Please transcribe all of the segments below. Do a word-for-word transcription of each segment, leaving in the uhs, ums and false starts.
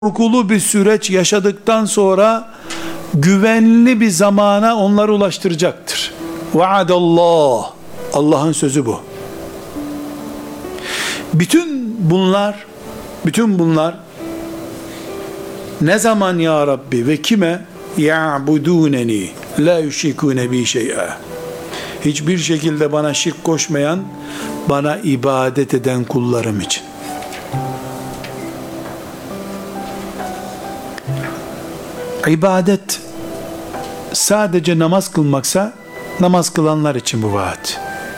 korkulu bir süreç yaşadıktan sonra güvenli bir zamana onları ulaştıracaktır. Vaadallah. Allah'ın sözü bu. Bütün bunlar, bütün bunlar ne zaman ya Rabbi ve kime? Ya'buduneni la yüşrikûne bi şey'a. Hiçbir şekilde bana şirk koşmayan, bana ibadet eden kullarım için. İbadet sadece namaz kılmaksa, namaz kılanlar için bu vaat.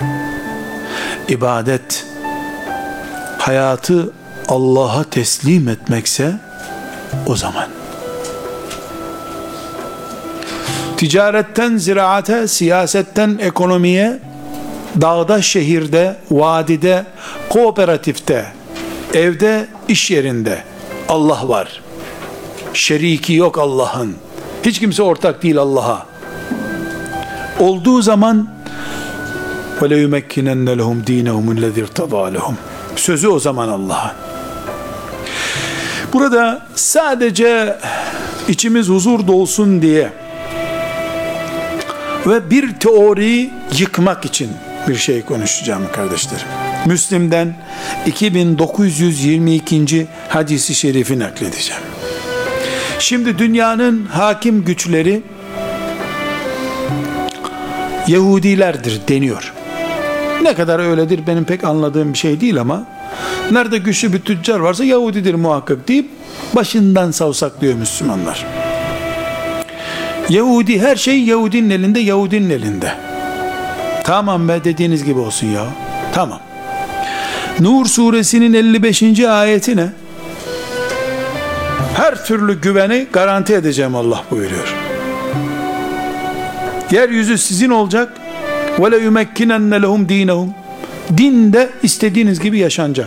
İbadet hayatı Allah'a teslim etmekse, o zaman ticaretten ziraate, siyasetten ekonomiye, dağda, şehirde, vadide, kooperatifte, evde, iş yerinde Allah var. Şeriki yok Allah'ın. Hiç kimse ortak değil Allah'a. Olduğu zaman وَلَيُمَكِّنَنَّ لَهُمْ دِينَهُمُ الَّذِي ارْتَضَى لَهُمْ. Sözü o zaman Allah'ın. Burada sadece içimiz huzur dolsun diye ve bir teoriyi yıkmak için bir şey konuşacağım kardeşlerim. Müslim'den iki bin dokuz yüz yirmi ikinci hadisi şerifi nakledeceğim. Şimdi dünyanın hakim güçleri Yahudilerdir deniyor. Ne kadar öyledir benim pek anladığım bir şey değil ama nerede güçlü bir tüccar varsa Yahudidir muhakkak deyip başından savsaklıyor Müslümanlar. Yahudi, her şey Yahudinin elinde, Yahudinin elinde. Tamam be, dediğiniz gibi olsun ya. Tamam. Nur suresinin elli beşinci ayeti ne? Her türlü güveni garanti edeceğim Allah buyuruyor. Yeryüzü sizin olacak. وَلَا يُمَكِّنَنَّ لَهُمْ دِينَهُمْ. Dinde istediğiniz gibi yaşanacak.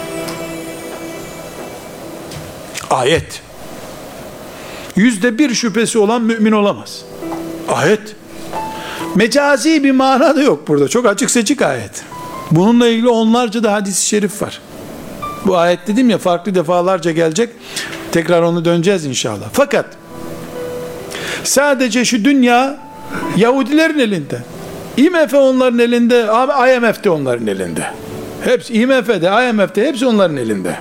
Ayet. Yüzde bir şüphesi olan mümin olamaz. Ayet. Mecazi bir mana da yok burada. Çok açık seçik ayet. Bununla ilgili onlarca da hadis-i şerif var. Bu ayet dedim ya, farklı defalarca gelecek. Tekrar onu döneceğiz inşallah. Fakat sadece şu dünya Yahudilerin elinde. I M F onların elinde, I M F de onların elinde. Hepsi I M F'de, I M F'de hepsi onların elinde.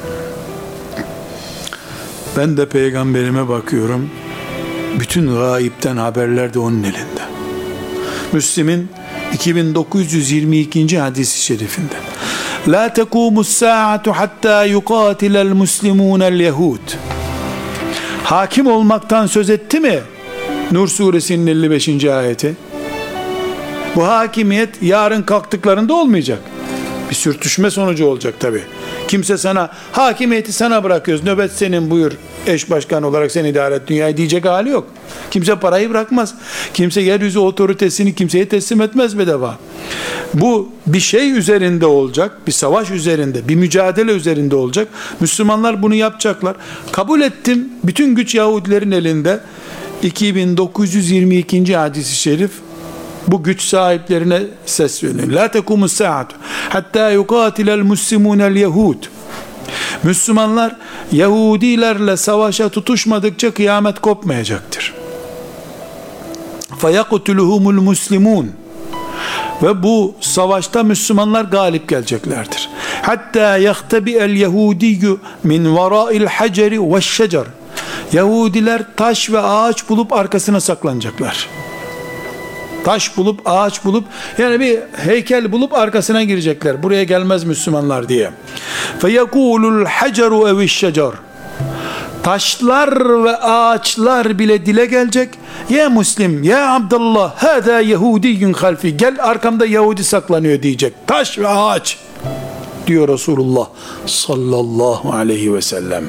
Ben de peygamberime bakıyorum. Bütün gaipten haberler de onun elinde. Müslim'in iki bin dokuz yüz yirmi ikinci hadisi şerifinde. La tekumus saatu hatta yuqatilel muslimunel yehud. Hakim olmaktan söz etti mi? Nur suresinin elli beşinci ayeti. Bu hakimiyet yarın kalktıklarında olmayacak. Bir sürtüşme sonucu olacak tabi. Kimse sana, hakimiyeti sana bırakıyoruz, nöbet senin buyur, eş başkan olarak sen idare et dünyayı diyecek hali yok. Kimse parayı bırakmaz. Kimse yeryüzü otoritesini kimseye teslim etmez bedava. Bu bir şey üzerinde olacak, bir savaş üzerinde, bir mücadele üzerinde olacak. Müslümanlar bunu yapacaklar. Kabul ettim, bütün güç Yahudilerin elinde. iki bin dokuz yüz yirmi ikinci hadis-i şerif bu güç sahiplerine sesleniyor. La tekumus saatu hatta yuqatilel muslimunel yehud. Müslümanlar Yahudilerle savaşa tutuşmadıkça kıyamet kopmayacaktır. Feyaqtuluhumul muslimun. Ve bu savaşta Müslümanlar galip geleceklerdir. Hatta yahtabi'el yehudiyyu min vara'il haceri veşşecer. Yahudiler taş ve ağaç bulup arkasına saklanacaklar. Taş bulup, ağaç bulup, yani bir heykel bulup arkasına girecekler. Buraya gelmez Müslümanlar diye. فَيَقُولُ الْحَجَرُ اَوِ الشَّجَرُ. Taşlar ve ağaçlar bile dile gelecek. Ya Müslim, ya Abdullah, hâzâ Yahudiyyun halfi. Gel, arkamda Yahudi saklanıyor diyecek. Taş ve ağaç diyor Resulullah sallallahu aleyhi ve sellem.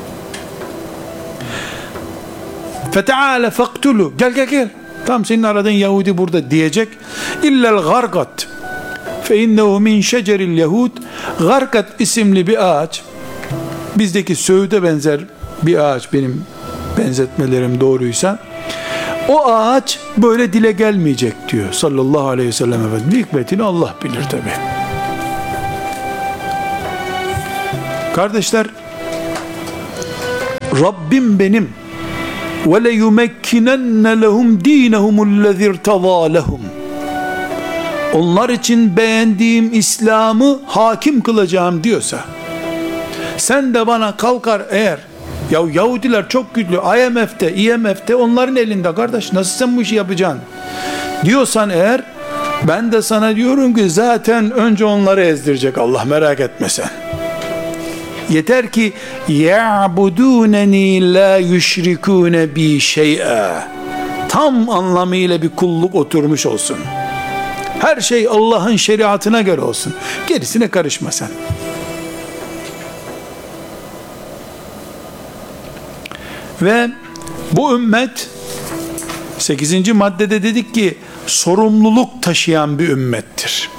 فَتَعَالَ فَقْتُلُوا. Gel gel gel. Tam senin aradığın Yahudi burada diyecek. İllel garkat. Fe innehu min şeceril yehud. Garkat isimli bir ağaç. Bizdeki söğüde benzer bir ağaç, benim benzetmelerim doğruysa. O ağaç böyle dile gelmeyecek diyor sallallahu aleyhi ve sellem Efendimiz. Hikmetini Allah bilir tabi. Kardeşler, Rabbim benim ve le yumekkinenne lehum dinehumullezî irtazâ lehum. Onlar için beğendiğim İslam'ı hakim kılacağım diyorsa, sen de bana kalkar eğer, ya Yahudiler çok güçlü, I M F'te, I M F'te onların elinde kardeş, nasıl sen bu işi yapacaksın diyorsan eğer, ben de sana diyorum ki zaten önce onları ezdirecek Allah, merak etme sen. Yeter ki ya'budûneni la yüşrikûne bi şey'a, tam anlamıyla bir kulluk oturmuş olsun. Her şey Allah'ın şeriatına göre olsun. Gerisine karışma sen. Ve bu ümmet, sekizinci maddede dedik ki, sorumluluk taşıyan bir ümmettir.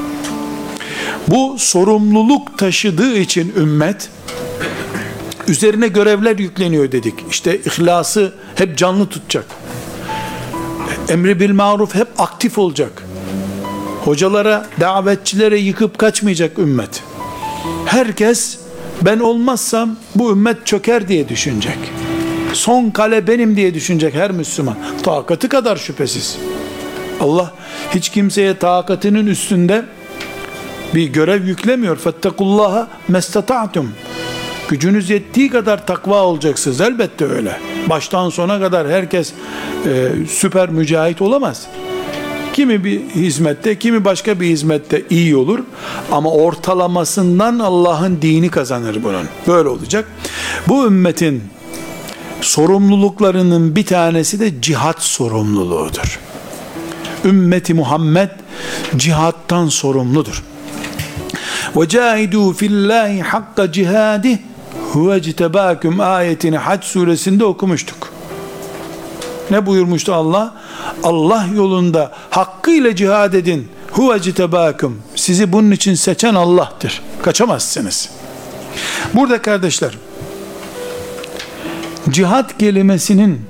Bu sorumluluk taşıdığı için ümmet, üzerine görevler yükleniyor dedik. İşte ihlası hep canlı tutacak. Emri bil maruf hep aktif olacak. Hocalara, davetçilere yıkıp kaçmayacak ümmet. Herkes ben olmazsam bu ümmet çöker diye düşünecek. Son kale benim diye düşünecek her Müslüman. Takatı kadar şüphesiz. Allah hiç kimseye takatının üstünde bir görev yüklemiyor. Fettekullaha mestata'tum. Gücünüz yettiği kadar takva olacaksınız. Elbette öyle. Baştan sona kadar herkes e, süper mücahit olamaz. Kimi bir hizmette, kimi başka bir hizmette iyi olur. Ama ortalamasından Allah'ın dini kazanır bunun. Böyle olacak. Bu ümmetin sorumluluklarının bir tanesi de cihat sorumluluğudur. Ümmeti Muhammed cihattan sorumludur. وَجَاهِدُوا فِي اللّٰهِ حَقَّ جِهَادِهِ هُوَجْتَبَاكُمْ ayetini Hac suresinde okumuştuk. Ne buyurmuştu Allah? Allah yolunda hakkıyla cihad edin. Huvectebakum. Sizi bunun için seçen Allah'tır. Kaçamazsınız. Burada kardeşler, cihat kelimesinin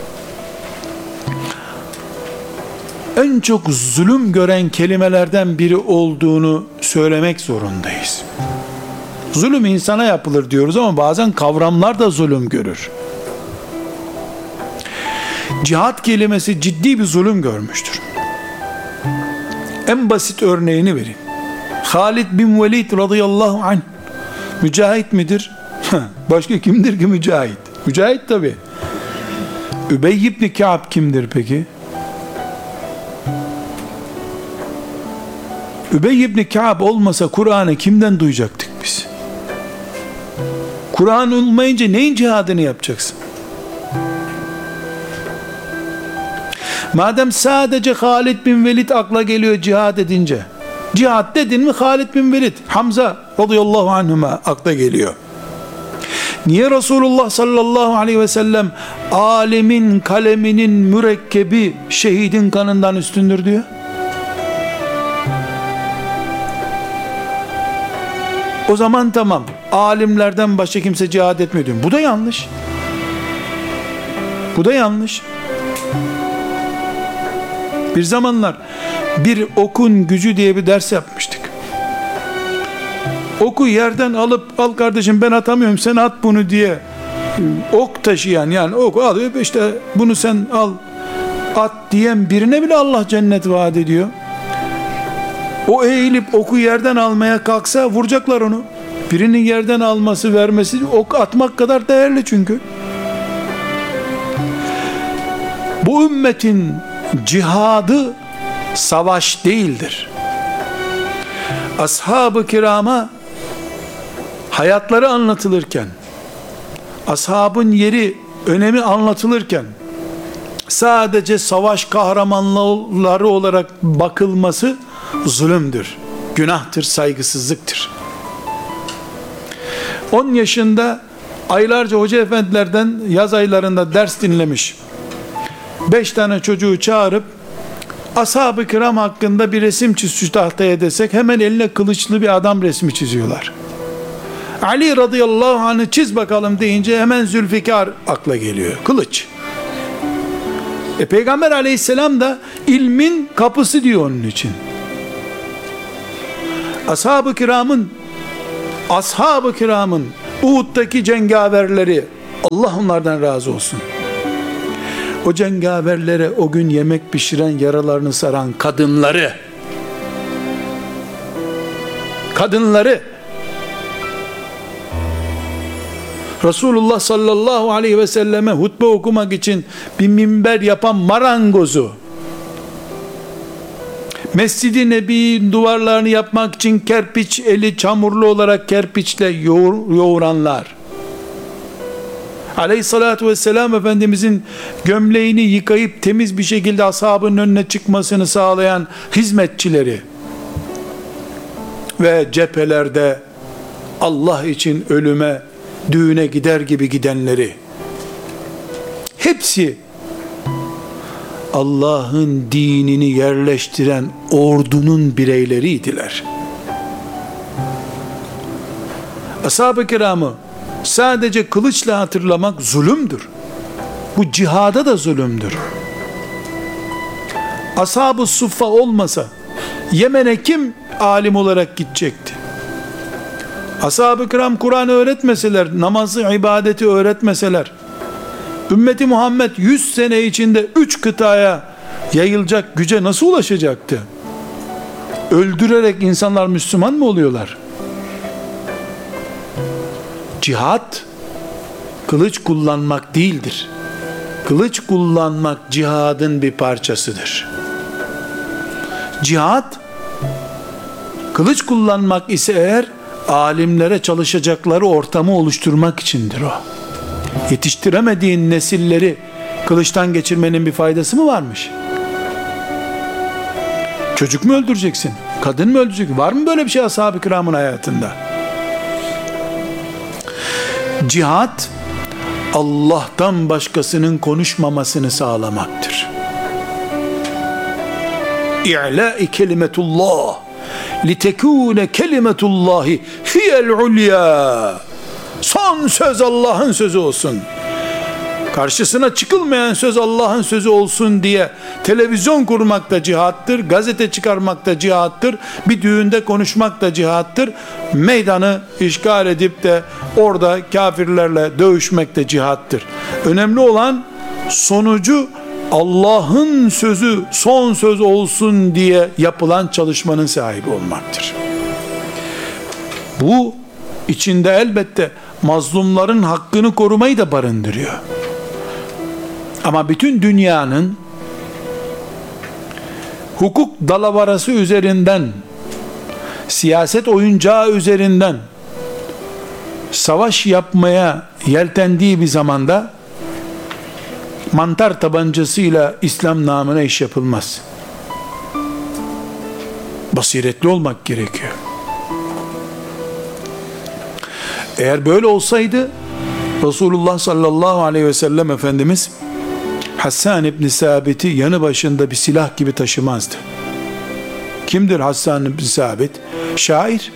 en çok zulüm gören kelimelerden biri olduğunu söylemek zorundayız. Zulüm insana yapılır diyoruz ama bazen kavramlar da zulüm görür. Cihat kelimesi ciddi bir zulüm görmüştür. En basit örneğini vereyim. Halid bin Velid radıyallahu anh mücahit midir? Başka kimdir ki mücahit? Mücahit tabi. Übey ibn Ka'b kimdir peki? Übey ibn Ka'b olmasa Kur'an'ı kimden duyacaktık biz? Kur'an olmayınca neyin cihadını yapacaksın? Madem sadece Halid bin Velid akla geliyor cihad edince, cihad dedin mi Halid bin Velid, Hamza radıyallahu anhuma akla geliyor. Niye Resulullah sallallahu aleyhi ve sellem alimin kaleminin mürekkebi şehidin kanından üstündür diyor? O zaman tamam, alimlerden başka kimse cihad etmiyor diyor. Bu da yanlış. Bu da yanlış. Bir zamanlar bir okun gücü diye bir ders yapmıştık. Oku yerden alıp, al kardeşim ben atamıyorum sen at bunu diye ok taşıyan, yani oku alıyor işte bunu sen al at diyen birine bile Allah cennet vaat ediyor. O eğilip oku yerden almaya kalksa vuracaklar onu. Birinin yerden alması, vermesi ok atmak kadar değerli çünkü. Bu ümmetin cihadı savaş değildir. Ashab-ı kirama hayatları anlatılırken, ashabın yeri, önemi anlatılırken sadece savaş kahramanları olarak bakılması zulümdür, günahtır, saygısızlıktır. on yaşında aylarca hoca efendilerden yaz aylarında ders dinlemiş beş tane çocuğu çağırıp ashab-ı kiram hakkında bir resim çiz şu tahtaya desek hemen eline kılıçlı bir adam resmi çiziyorlar. Ali radıyallahu anh'ı çiz bakalım deyince hemen Zülfikar akla geliyor. Kılıç. E, Peygamber aleyhisselam da ilmin kapısı diyor onun için. Ashab-ı kiramın Ashab-ı kiramın Uhud'daki cengaverleri, Allah onlardan razı olsun. O cengaverlere o gün yemek pişiren, yaralarını saran kadınları, kadınları, Resulullah sallallahu aleyhi ve selleme hutbe okumak için bir minber yapan marangozu, Mescid-i Nebi'nin duvarlarını yapmak için kerpiç, eli çamurlu olarak kerpiçle yoğur, yoğuranlar, Aleyhissalatü vesselam Efendimizin gömleğini yıkayıp temiz bir şekilde ashabının önüne çıkmasını sağlayan hizmetçileri ve cephelerde Allah için ölüme, düğüne gider gibi gidenleri, hepsi Allah'ın dinini yerleştiren ordunun bireyleriydiler. Ashab-ı kiramı sadece kılıçla hatırlamak zulümdür. Bu cihada da zulümdür. Ashab-ı suffa olmasa Yemen'e kim alim olarak gidecekti? Ashab-ı kiram Kur'an'ı öğretmeseler, namazı, ibadeti öğretmeseler, ümmeti Muhammed yüz sene içinde üç kıtaya yayılacak güce nasıl ulaşacaktı? Öldürerek insanlar Müslüman mı oluyorlar? Cihat, kılıç kullanmak değildir. Kılıç kullanmak cihadın bir parçasıdır. Cihat, kılıç kullanmak ise eğer, alimlere çalışacakları ortamı oluşturmak içindir o. Yetiştiremediğin nesilleri kılıçtan geçirmenin bir faydası mı varmış? Çocuk mu öldüreceksin? Kadın mı öldüreceksin? Var mı böyle bir şey ashab-ı kiramın hayatında? Cihat, Allah'tan başkasının konuşmamasını sağlamaktır. İ'lâ'i kelimetullah litekûne kelimetullahi hiyel ulya. Son söz Allah'ın sözü olsun, karşısına çıkılmayan söz Allah'ın sözü olsun diye televizyon kurmak da cihattır, gazete çıkarmak da cihattır, bir düğünde konuşmak da cihattır, meydanı işgal edip de orada kafirlerle dövüşmek de cihattır. Önemli olan sonucu Allah'ın sözü son söz olsun diye yapılan çalışmanın sahibi olmaktır. Bu içinde elbette mazlumların hakkını korumayı da barındırıyor. Ama bütün dünyanın hukuk dalavarası üzerinden, siyaset oyuncağı üzerinden savaş yapmaya yeltendiği bir zamanda mantar tabancasıyla İslam namına iş yapılmaz. Basiretli olmak gerekiyor. Eğer böyle olsaydı Resulullah sallallahu aleyhi ve sellem Efendimiz Hassan İbni Sabit'i yanı başında bir silah gibi taşımazdı. Kimdir Hassan İbni Sabit? Şair.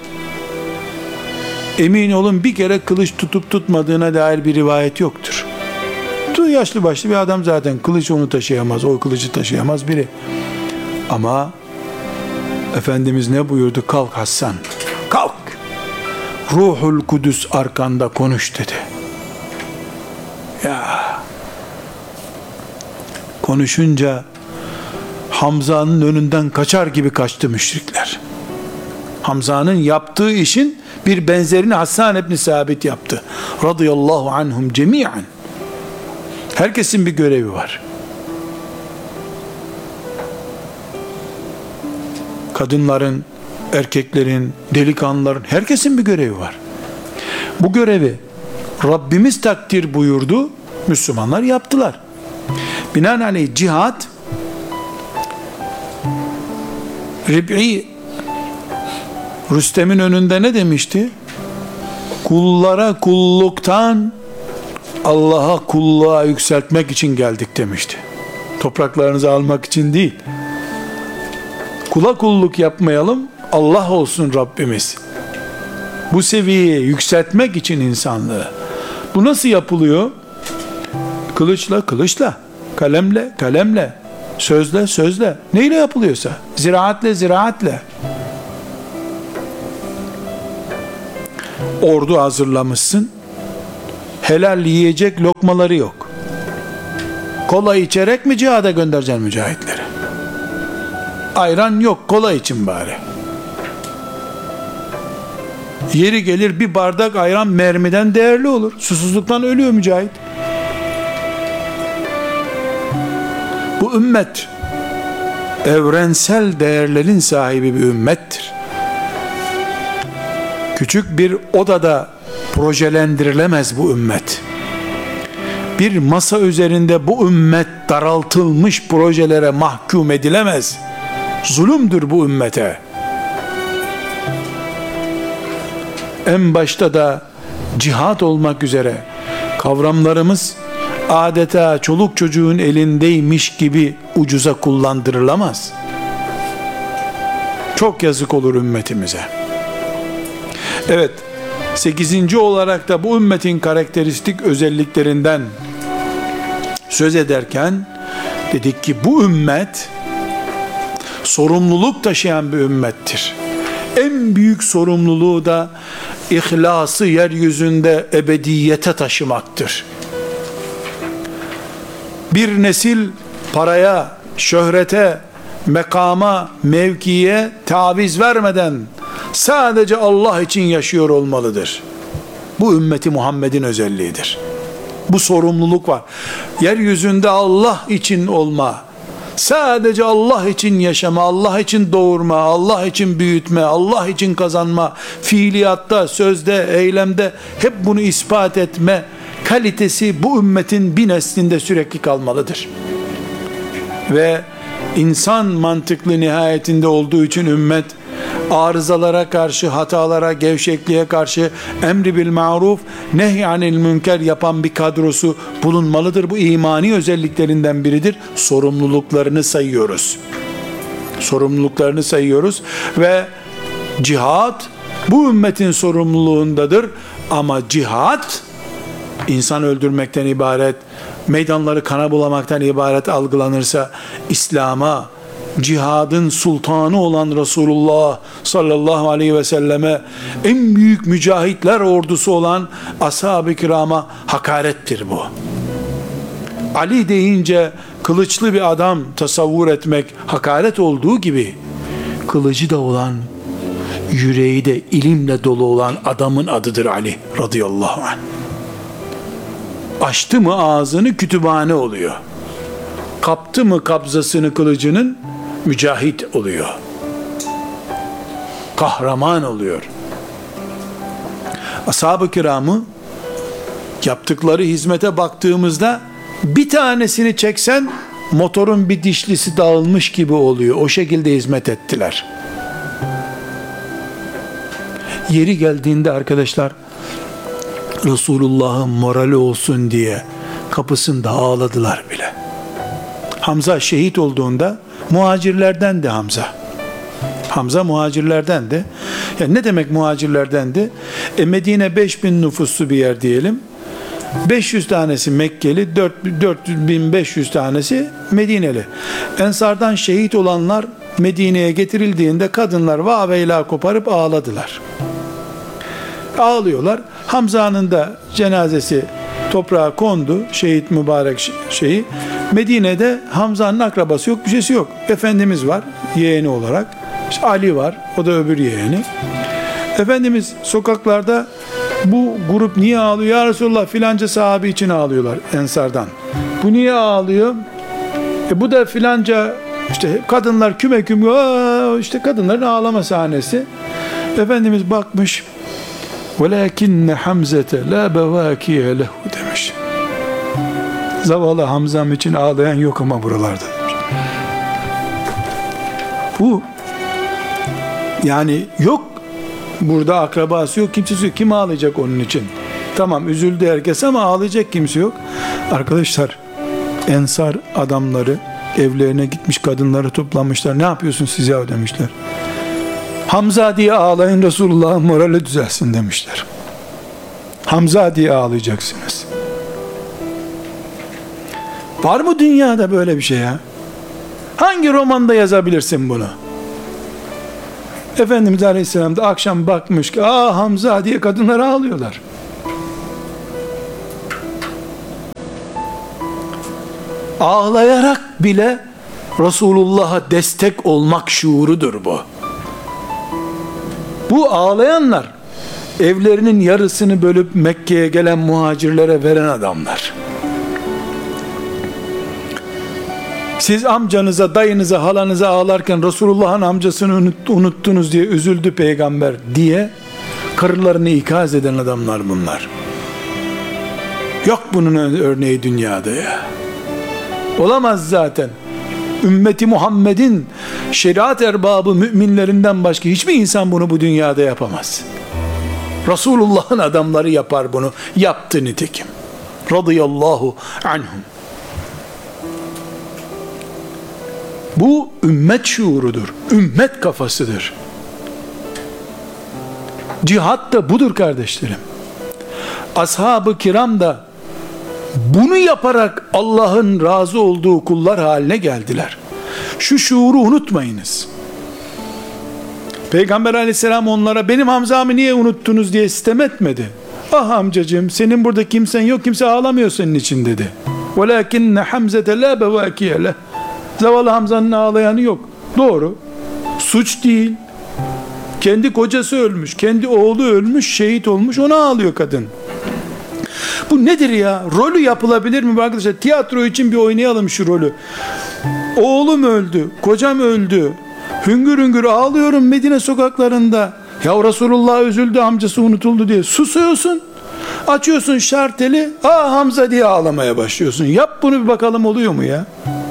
Emin olun bir kere kılıç tutup tutmadığına dair bir rivayet yoktur. Tu yaşlı başlı bir adam zaten, kılıç onu taşıyamaz, o kılıcı taşıyamaz biri. Ama Efendimiz ne buyurdu? Kalk Hassan, kalk. Ruhul Kudüs arkanda konuş dedi. Ya konuşunca Hamza'nın önünden kaçar gibi kaçtı müşrikler. Hamza'nın yaptığı işin bir benzerini Hassan İbni Sabit yaptı. Radıyallahu anhum cemiyen. Herkesin bir görevi var. Kadınların, erkeklerin, delikanlıların, herkesin bir görevi var. Bu görevi Rabbimiz takdir buyurdu, Müslümanlar yaptılar. Binaenaleyh cihat, Rib'i Rüstem'in önünde ne demişti? Kullara kulluktan Allah'a kulluğa yükseltmek için geldik demişti. Topraklarınızı almak için değil. Kula kulluk yapmayalım, Allah olsun Rabbimiz. Bu seviyeye yükseltmek için insanlığı. Bu nasıl yapılıyor? Kılıçla, kılıçla, kalemle, kalemle, sözle, sözle. Neyle yapılıyorsa, ziraatle, ziraatle. Ordu hazırlamışsın, helal yiyecek lokmaları yok. Kola içerek mi cihada göndereceksin mücahitleri? Ayran yok, kola için bari. Yeri gelir bir bardak ayran mermiden değerli olur. Susuzluktan ölüyor mücahit. Bu ümmet evrensel değerlerin sahibi bir ümmettir. Küçük bir odada projelendirilemez bu ümmet. Bir masa üzerinde bu ümmet daraltılmış projelere mahkum edilemez. Zulümdür bu ümmete. En başta da cihat olmak üzere kavramlarımız adeta çoluk çocuğun elindeymiş gibi ucuza kullandırılamaz. Çok yazık olur ümmetimize. Evet, sekizinci olarak da bu ümmetin karakteristik özelliklerinden söz ederken dedik ki bu ümmet sorumluluk taşıyan bir ümmettir. En büyük sorumluluğu da ihlası yeryüzünde ebediyete taşımaktır. Bir nesil paraya, şöhrete, mekama, mevkiye taviz vermeden sadece Allah için yaşıyor olmalıdır. Bu ümmeti Muhammed'in özelliğidir. Bu sorumluluk var. Yeryüzünde Allah için olma, sadece Allah için yaşama, Allah için doğurma, Allah için büyütme, Allah için kazanma, fiiliyatta, sözde, eylemde hep bunu ispat etme kalitesi bu ümmetin bir neslinde sürekli kalmalıdır. Ve insan mantıklı nihayetinde olduğu için ümmet arızalara karşı, hatalara, gevşekliğe karşı emri bil maruf, nehyanil münker yapan bir kadrosu bulunmalıdır. Bu imani özelliklerinden biridir. Sorumluluklarını sayıyoruz. Sorumluluklarını sayıyoruz ve cihat bu ümmetin sorumluluğundadır. Ama cihat insan öldürmekten ibaret, meydanları kana bulamaktan ibaret algılanırsa İslam'a, cihadın sultanı olan Resulullah sallallahu aleyhi ve selleme, en büyük mücahitler ordusu olan ashab-ı kirama hakarettir bu. Ali deyince kılıçlı bir adam tasavvur etmek hakaret olduğu gibi, kılıcı da olan, yüreği de ilimle dolu olan adamın adıdır Ali radıyallahu anh. Açtı mı ağzını kütüphane oluyor. Kaptı mı kabzasını kılıcının mücahit oluyor. Kahraman oluyor. Ashab-ı kiramı yaptıkları hizmete baktığımızda bir tanesini çeksen motorun bir dişlisi dağılmış gibi oluyor. O şekilde hizmet ettiler. Yeri geldiğinde arkadaşlar, Resulullah'ın morali olsun diye kapısında ağladılar bile. Hamza şehit olduğunda muhacirlerden de Hamza. Hamza muhacirlerden de. Yani ne demek muhacirlerdendi? E Medine beş bin nüfuslu bir yer diyelim. beş yüz tanesi Mekkeli, dört bin beş yüz tanesi Medineli. Ensardan şehit olanlar Medine'ye getirildiğinde kadınlar vaveyla koparıp ağladılar. Ağlıyorlar. Hamza'nın da cenazesi toprağa kondu. Şehit mübarek şeyi. Medine'de Hamza'nın akrabası yok, bir şeysi yok. Efendimiz var yeğeni olarak. İşte Ali var, o da öbür yeğeni. Efendimiz sokaklarda bu grup niye ağlıyor? Ya Resulullah filanca sahabe için ağlıyorlar Ensardan. Bu niye ağlıyor? E bu da filanca işte kadınlar küme küme, aa, işte kadınların ağlama sahnesi. Efendimiz bakmış. وَلَاكِنَّ حَمْزَةَ لَا بَوَاكِيَ لَهُ demiş. Zavallı Hamzam için ağlayan yok ama buralarda demiş. Bu yani yok burada akrabası yok, kimsesi yok. Kim ağlayacak onun için? Tamam üzüldü herkes ama ağlayacak kimse yok. Arkadaşlar, Ensar adamları evlerine gitmiş, kadınları toplamışlar. Ne yapıyorsun siz ya demişler. Hamza diye ağlayın, Resulullah'ın morali düzelsin demişler. Hamza diye ağlayacaksınız. Var mı dünyada böyle bir şey ya? Hangi romanda yazabilirsin bunu? Efendimiz Aleyhisselam da akşam bakmış ki aa Hamza diye kadınlar ağlıyorlar. Ağlayarak bile Resulullah'a destek olmak şuurudur bu. Bu ağlayanlar evlerinin yarısını bölüp Mekke'ye gelen muhacirlere veren adamlar. Siz amcanıza, dayınıza, halanıza ağlarken Resulullah'ın amcasını unuttunuz diye üzüldü peygamber diye karılarını ikaz eden adamlar bunlar. Yok bunun örneği dünyada ya. Olamaz zaten. Ümmeti Muhammed'in şeriat erbabı müminlerinden başka hiçbir insan bunu bu dünyada yapamaz. Resulullah'ın adamları yapar bunu. Yaptı nitekim. Radıyallahu anhum. Bu ümmet şuurudur. Ümmet kafasıdır. Cihat da budur kardeşlerim. Ashab-ı kiram da bunu yaparak Allah'ın razı olduğu kullar haline geldiler. Şu şuuru unutmayınız. Peygamber aleyhisselam onlara benim Hamza'mı niye unuttunuz diye sitem etmedi. Ah amcacığım, senin burada kimsen yok, kimse ağlamıyor senin için dedi. وَلَاكِنَّ حَمْزَةَ لَا بَوَاكِيَ لَهُ. Zavallı Hamza'nın ağlayanı yok. Doğru. Suç değil. Kendi kocası ölmüş, kendi oğlu ölmüş, şehit olmuş, ona ağlıyor kadın. Bu nedir ya? Rolü yapılabilir mi arkadaşlar? Tiyatro için bir oynayalım şu rolü. Oğlum öldü, kocam öldü. Hüngür hüngür ağlıyorum Medine sokaklarında. Ya Resulullah üzüldü, amcası unutuldu diye. Susuyorsun. Açıyorsun şarteli. Aa Hamza diye ağlamaya başlıyorsun. Yap bunu bir bakalım oluyor mu ya?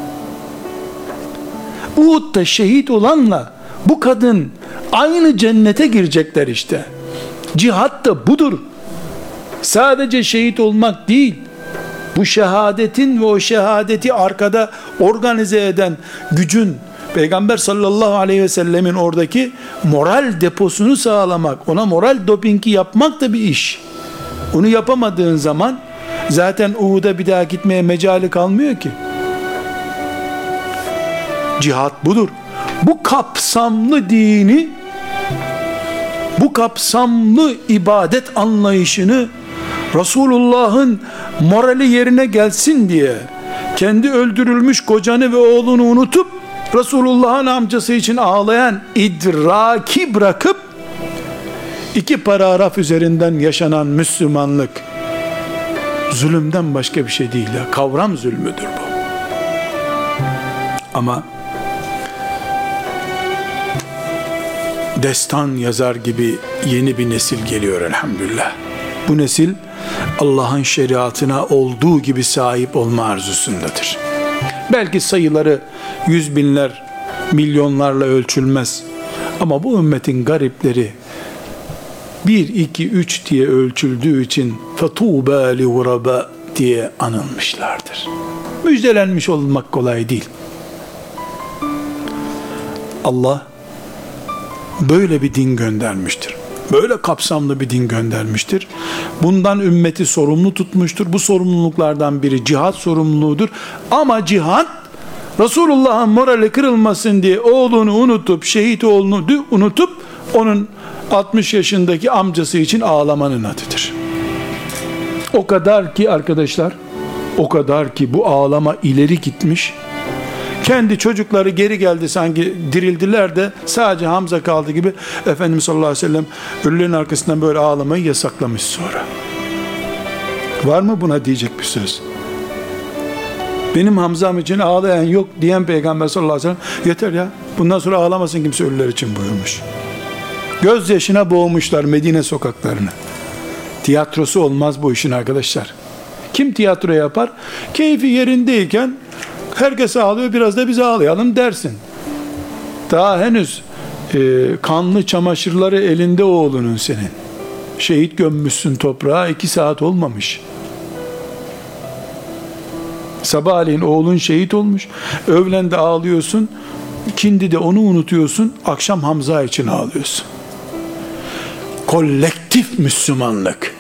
Uhud'da şehit olanla bu kadın aynı cennete girecekler işte. Cihat da budur. Sadece şehit olmak değil, bu şehadetin ve o şehadeti arkada organize eden gücün, Peygamber sallallahu aleyhi ve sellemin oradaki moral deposunu sağlamak, ona moral dopingi yapmak da bir iş. Onu yapamadığın zaman zaten Uhud'a bir daha gitmeye mecali kalmıyor ki. Cihat budur. Bu kapsamlı dini, bu kapsamlı ibadet anlayışını Resulullah'ın morali yerine gelsin diye kendi öldürülmüş kocanı ve oğlunu unutup Resulullah'ın amcası için ağlayan idraki bırakıp iki paragraf üzerinden yaşanan Müslümanlık zulümden başka bir şey değil ya. Kavram zulmüdür bu. Ama destan yazar gibi yeni bir nesil geliyor elhamdülillah. Bu nesil Allah'ın şeriatına olduğu gibi sahip olma arzusundadır. Belki sayıları yüz binler, milyonlarla ölçülmez. Ama bu ümmetin garipleri bir, iki, üç diye ölçüldüğü için فَتُوبَا لِغُرَبَا diye anılmışlardır. Müjdelenmiş olmak kolay değil. Allah böyle bir din göndermiştir. Böyle kapsamlı bir din göndermiştir. Bundan ümmeti sorumlu tutmuştur. Bu sorumluluklardan biri cihat sorumluluğudur. Ama cihat Resulullah'ın morali kırılmasın diye oğlunu unutup, şehit oğlunu unutup onun altmış yaşındaki amcası için ağlamanın adıdır. O kadar ki arkadaşlar, o kadar ki bu ağlama ileri gitmiş. Kendi çocukları geri geldi, sanki dirildiler de sadece Hamza kaldı gibi. Efendimiz sallallahu aleyhi ve sellem ölülerin arkasından böyle ağlamayı yasaklamış sonra. Var mı buna diyecek bir söz? Benim Hamza'm için ağlayan yok diyen Peygamber sallallahu aleyhi ve sellem yeter ya, bundan sonra ağlamasın kimse ölüler için buyurmuş. Gözyaşına boğmuşlar Medine sokaklarını. Tiyatrosu olmaz bu işin arkadaşlar. Kim tiyatro yapar? Keyfi yerindeyken herkes ağlıyor, biraz da biz ağlayalım dersin. Daha henüz e, kanlı çamaşırları elinde oğlunun senin. Şehit gömmüşsün toprağa, iki saat olmamış. Sabahleyin oğlun şehit olmuş, öğlen de ağlıyorsun, ikindi de onu unutuyorsun, akşam Hamza için ağlıyorsun. Kolektif Müslümanlık.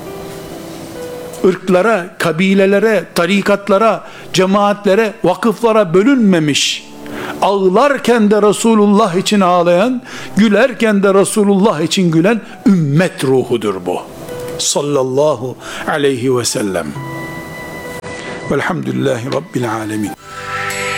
Irklara, kabilelere, tarikatlara, cemaatlere, vakıflara bölünmemiş. Ağlarken de Resulullah için ağlayan, gülerken de Resulullah için gülen ümmet ruhudur bu. Sallallahu aleyhi ve sellem. Velhamdülillahi Rabbil alemin.